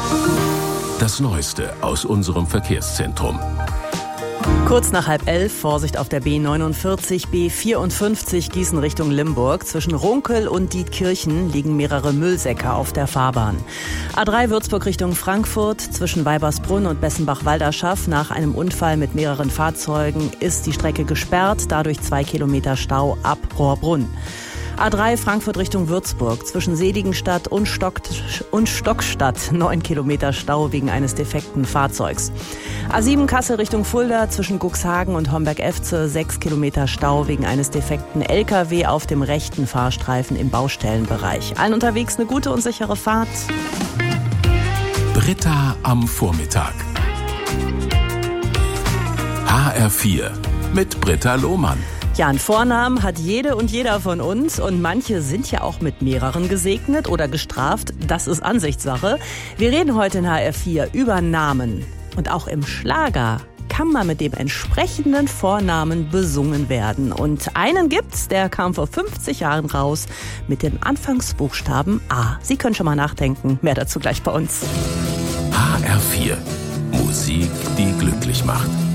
Das Neueste aus unserem Verkehrszentrum. Kurz nach 10:30, Vorsicht auf der B49, B54 Gießen Richtung Limburg. Zwischen Runkel und Dietkirchen liegen mehrere Müllsäcke auf der Fahrbahn. A3 Würzburg Richtung Frankfurt. Zwischen Weibersbrunn und Bessenbach-Walderschaff. Nach einem Unfall mit mehreren Fahrzeugen ist die Strecke gesperrt. Dadurch 2 Kilometer Stau ab Rohrbrunn. A3 Frankfurt Richtung Würzburg. Zwischen Seligenstadt und Stockstadt 9 Kilometer Stau wegen eines defekten Fahrzeugs. A7 Kassel Richtung Fulda. Zwischen Cuxhagen und Homberg-Efze 6 Kilometer Stau wegen eines defekten LKW auf dem rechten Fahrstreifen im Baustellenbereich. Allen unterwegs eine gute und sichere Fahrt. Britta am Vormittag. HR4 mit Britta Lohmann. Ja, einen Vornamen hat jede und jeder von uns und manche sind ja auch mit mehreren gesegnet oder gestraft. Das ist Ansichtssache. Wir reden heute in HR4 über Namen. Und auch im Schlager kann man mit dem entsprechenden Vornamen besungen werden. Und einen gibt's, der kam vor 50 Jahren raus mit dem Anfangsbuchstaben A. Sie können schon mal nachdenken. Mehr dazu gleich bei uns. HR4. Musik, die glücklich macht.